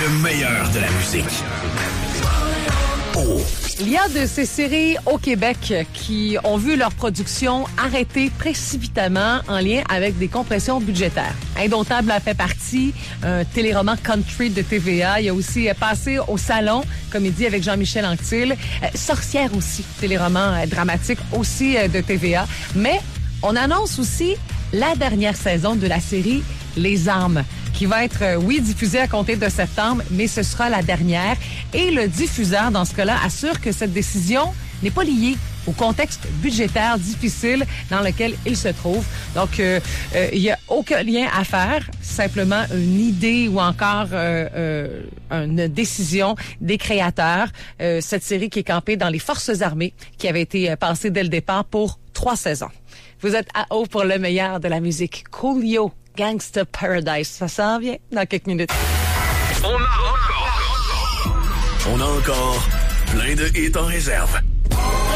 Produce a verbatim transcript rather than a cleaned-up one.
Le meilleur de la musique. Oh. Il y a de ces séries au Québec qui ont vu leur production arrêtée précipitamment en lien avec des compressions budgétaires. Indomptable a fait partie, un téléroman country de T V A. Il y a aussi Passé au salon, comédie avec Jean-Michel Anctil. Sorcière aussi, téléroman dramatique aussi de T V A. Mais on annonce aussi la dernière saison de la série Les Armes, qui va être, euh, oui, diffusée à compter de septembre, mais ce sera la dernière. Et le diffuseur, dans ce cas-là, assure que cette décision n'est pas liée au contexte budgétaire difficile dans lequel il se trouve. Donc, euh, euh, il n'y a aucun lien à faire, simplement une idée ou encore euh, euh, une décision des créateurs. Euh, cette série qui est campée dans les Forces armées, qui avait été euh, pensée dès le départ pour trois saisons. Vous êtes à haut pour le meilleur de la musique. Coolio, Gangsta Paradise. Ça s'en vient dans quelques minutes. On a encore... On a encore plein de hits en réserve.